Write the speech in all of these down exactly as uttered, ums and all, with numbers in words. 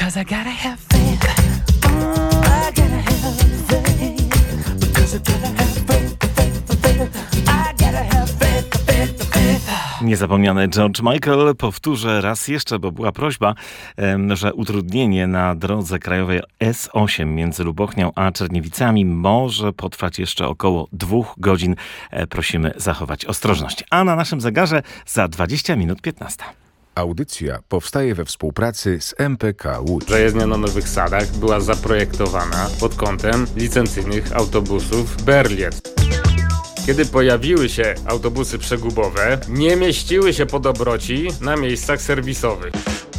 Cause I gotta have faith. I gotta have faith. Because I gotta have faith, faith, faith. I gotta have faith, faith, faith. Niezapomniany George Michael. Powtórzę raz jeszcze, bo była prośba, że utrudnienie na drodze krajowej S osiem między Lubochnią a Czerniewicami może potrwać jeszcze około dwóch godzin. Prosimy zachować ostrożność. A na naszym zegarze za dwadzieścia minut piętnasta. Audycja powstaje we współpracy z M P K Łódź. Zajezdnia na Nowych Sadach była zaprojektowana pod kątem licencyjnych autobusów Berliet. Kiedy pojawiły się autobusy przegubowe, nie mieściły się po dobroci na miejscach serwisowych.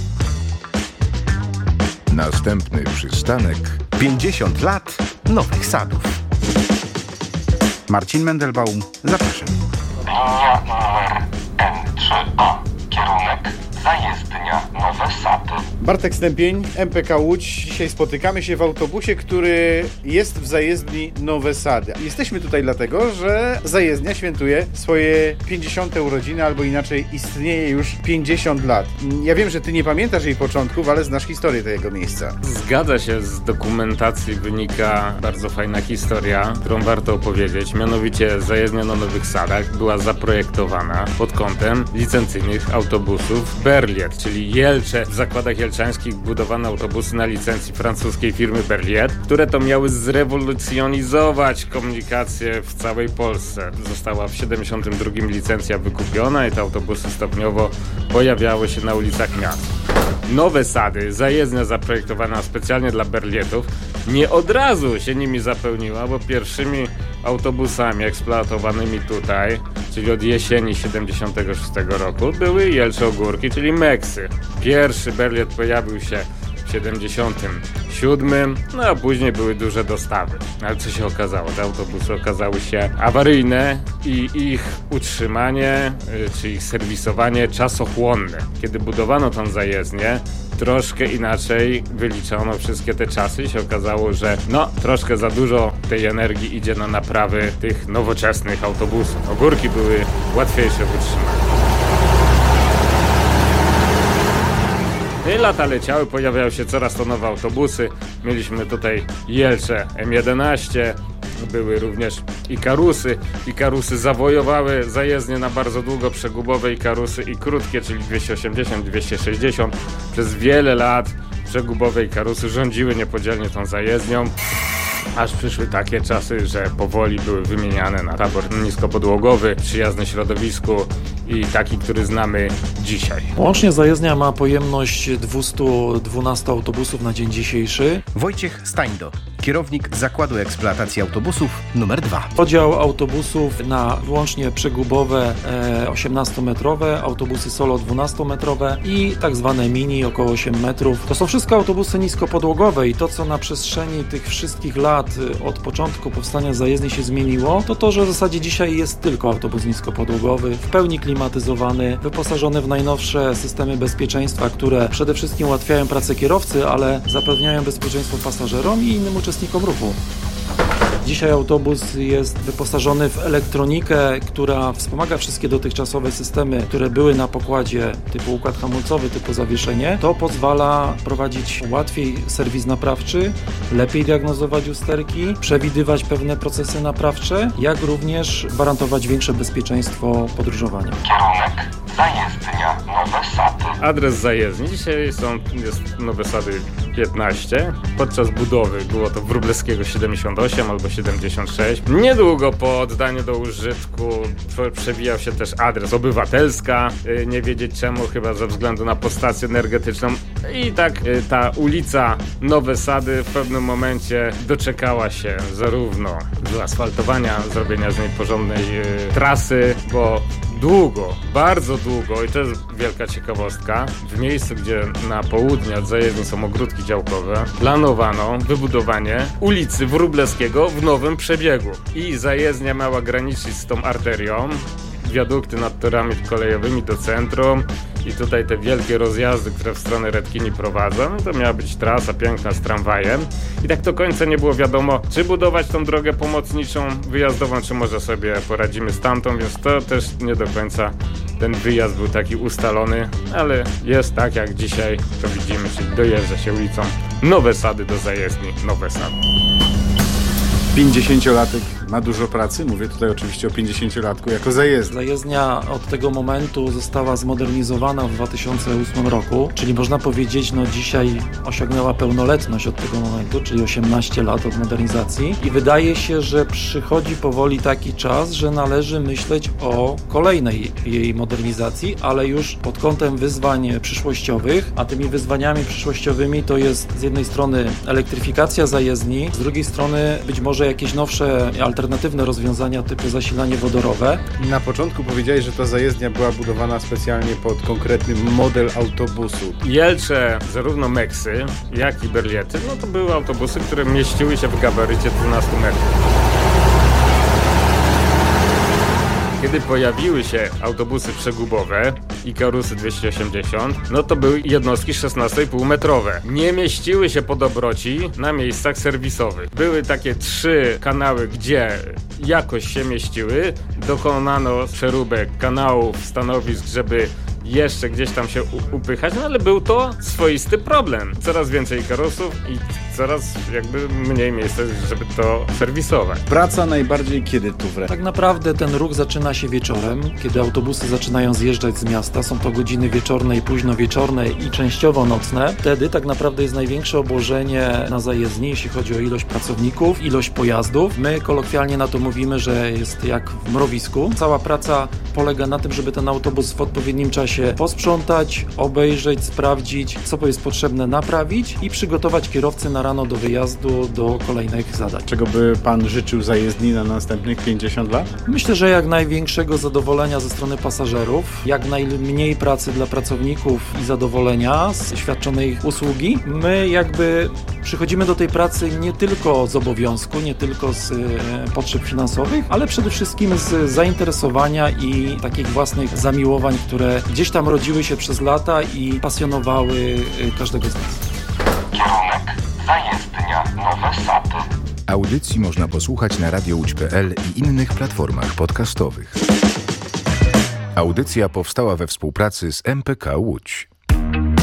Następny przystanek pięćdziesiąt lat Nowych Sadów. Marcin Mendelbaum, zapraszam. Linia numer N trzy A. Kierunek Zajezdnia Nowe Sady. Bartek Stępień, M P K Łódź. Dzisiaj spotykamy się w autobusie, który jest w zajezdni Nowe Sady. Jesteśmy tutaj dlatego, że zajezdnia świętuje swoje pięćdziesiąte urodziny, albo inaczej istnieje już pięćdziesiąt lat. Ja wiem, że ty nie pamiętasz jej początków, ale znasz historię tego miejsca. Zgadza się, z dokumentacji wynika bardzo fajna historia, którą warto opowiedzieć. Mianowicie zajezdnia na Nowych Sadach była zaprojektowana pod kątem licencyjnych autobusów Berliet, czyli Jelcze. W zakładach jelczańskich budowano autobusy na licencji francuskiej firmy Berliet, które to miały zrewolucjonizować komunikację w całej Polsce. Została w siedemdziesiątym drugim licencja wykupiona i te autobusy stopniowo pojawiały się na ulicach miast. Nowe Sady, zajezdnia zaprojektowana specjalnie dla Berlietów, nie od razu się nimi zapełniła, bo pierwszymi autobusami eksploatowanymi tutaj, czyli od jesieni siedemdziesiątego szóstego roku, były Jelcze Ogórki, czyli Meksy. Pierwszy Berliet pojawił się w siedemdziesiątym siódmym, no a później były duże dostawy. Ale co się okazało? Te autobusy okazały się awaryjne i ich utrzymanie, czy ich serwisowanie czasochłonne. Kiedy budowano tą zajezdnię, troszkę inaczej wyliczono wszystkie te czasy i się okazało, że no, troszkę za dużo tej energii idzie na naprawy tych nowoczesnych autobusów. Ogórki były łatwiejsze w utrzymaniu. I lata leciały, pojawiały się coraz to nowe autobusy. Mieliśmy tutaj Jelcze M jedenaście, były również Ikarusy. Ikarusy zawojowały zajezdnie na bardzo długo, przegubowe Ikarusy i krótkie, czyli dwieście osiemdziesiąt, dwieście sześćdziesiąt. Przez wiele lat przegubowe Ikarusy rządziły niepodzielnie tą zajezdnią. Aż przyszły takie czasy, że powoli były wymieniane na tabor niskopodłogowy, przyjazny środowisku i taki, który znamy dzisiaj. Łącznie zajezdnia ma pojemność dwieście dwanaście autobusów na dzień dzisiejszy. Wojciech Stańdo, kierownik Zakładu Eksploatacji Autobusów numer dwa. Podział autobusów na wyłącznie przegubowe e, osiemnastometrowe, autobusy solo dwunastometrowe i tak zwane mini około osiem metrów. To są wszystko autobusy niskopodłogowe i to, co na przestrzeni tych wszystkich lat od początku powstania zajezdni się zmieniło, to to, że w zasadzie dzisiaj jest tylko autobus niskopodłogowy, w pełni klimatyzowany, wyposażony w najnowsze systemy bezpieczeństwa, które przede wszystkim ułatwiają pracę kierowcy, ale zapewniają bezpieczeństwo pasażerom i innym uczestnikom ruchu. Dzisiaj autobus jest wyposażony w elektronikę, która wspomaga wszystkie dotychczasowe systemy, które były na pokładzie, typu układ hamulcowy, typu zawieszenie. To pozwala prowadzić łatwiej serwis naprawczy, lepiej diagnozować usterki, przewidywać pewne procesy naprawcze, jak również gwarantować większe bezpieczeństwo podróżowania. Kierunek Zajezdnia Nowe Sady. Adres zajezdni. Dzisiaj są, jest Nowe Sady piętnaście. Podczas budowy było to Wróblewskiego siedemdziesiąt osiem albo siedemdziesiąt sześć. Niedługo po oddaniu do użytku przewijał się też adres Obywatelska. Nie wiedzieć czemu, chyba ze względu na podstację energetyczną. I tak ta ulica Nowe Sady w pewnym momencie doczekała się zarówno wyasfaltowania, zrobienia z niej porządnej trasy, bo długo, bardzo długo, i to jest wielka ciekawostka, w miejscu, gdzie na południe od zajezdni są ogródki działkowe, planowano wybudowanie ulicy Wróblewskiego w nowym przebiegu. I zajezdnia miała graniczyć z tą arterią, wiadukty nad torami kolejowymi do centrum i tutaj te wielkie rozjazdy, które w stronę Redkini prowadzą, to miała być trasa piękna z tramwajem i tak do końca nie było wiadomo, czy budować tą drogę pomocniczą, wyjazdową, czy może sobie poradzimy z tamtą, więc to też nie do końca ten wyjazd był taki ustalony, ale jest tak jak dzisiaj to widzimy, czyli dojeżdża się ulicą Nowe Sady do zajezdni Nowe Sady. pięćdziesięciolatek ma dużo pracy, mówię tutaj oczywiście o pięćdziesięciolatku jako zajezdni. Zajezdnia od tego momentu została zmodernizowana w dwa tysiące ósmym roku, czyli można powiedzieć, no dzisiaj osiągnęła pełnoletność od tego momentu, czyli osiemnaście lat od modernizacji i wydaje się, że przychodzi powoli taki czas, że należy myśleć o kolejnej jej modernizacji, ale już pod kątem wyzwań przyszłościowych, a tymi wyzwaniami przyszłościowymi to jest z jednej strony elektryfikacja zajezdni, z drugiej strony być może jakieś nowsze, alternatywne rozwiązania typu zasilanie wodorowe. Na początku powiedziałeś, że ta zajezdnia była budowana specjalnie pod konkretny model autobusu. Jelcze, zarówno Meksy, jak i Berliety, no to były autobusy, które mieściły się w gabarycie dwunastu metrów. Kiedy pojawiły się autobusy przegubowe i Ikarusy dwieście osiemdziesiąt, no to były jednostki szesnaście i pół metrowe. Nie mieściły się po dobroci na miejscach serwisowych. Były takie trzy kanały, gdzie jakoś się mieściły. Dokonano przeróbek kanałów, stanowisk, żeby jeszcze gdzieś tam się upychać, no ale był to swoisty problem. Coraz więcej Ikarusów i coraz jakby mniej miejsca, żeby to serwisować. Praca najbardziej kiedy tu wre? Tak naprawdę ten ruch zaczyna się wieczorem, kiedy autobusy zaczynają zjeżdżać z miasta. Są to godziny wieczorne i późno wieczorne i częściowo nocne. Wtedy tak naprawdę jest największe obłożenie na zajezdni, jeśli chodzi o ilość pracowników, ilość pojazdów. My kolokwialnie na to mówimy, że jest jak w mrowisku. Cała praca polega na tym, żeby ten autobus w odpowiednim czasie posprzątać, obejrzeć, sprawdzić, co jest potrzebne naprawić i przygotować kierowcę na rano do wyjazdu do kolejnych zadań. Czego by pan życzył zajezdni na następnych pięćdziesiąt lat? Myślę, że jak największego zadowolenia ze strony pasażerów, jak najmniej pracy dla pracowników i zadowolenia z świadczonej usługi. My jakby przychodzimy do tej pracy nie tylko z obowiązku, nie tylko z e, potrzeb finansowych, ale przede wszystkim z zainteresowania i takich własnych zamiłowań, które gdzieś tam rodziły się przez lata i pasjonowały każdego z nas. Kierunek zajezdnia Nowe Sady. Audycji można posłuchać na radio łódź kropka p l i innych platformach podcastowych. Audycja powstała we współpracy z M P K Łódź.